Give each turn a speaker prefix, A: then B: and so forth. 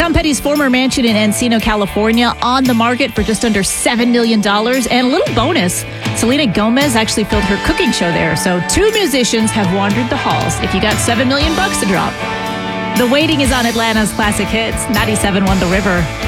A: Tom Petty's former mansion in Encino, California, on the market for just under $7 million. And a little bonus, Selena Gomez actually filmed her cooking show there. So 2 musicians have wandered the halls if you got $7 million to drop. The Waiting is on Atlanta's Classic Hits, 97.1 The River.